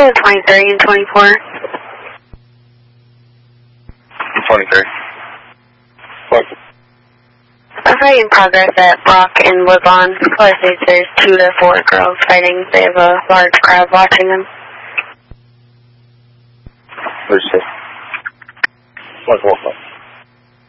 Kilo 23 and 24. 23. What? A fight in progress at Brock and Woodlawn. Caller states there's 2 to 4 girls fighting. They have a large crowd watching them. There's 6. What's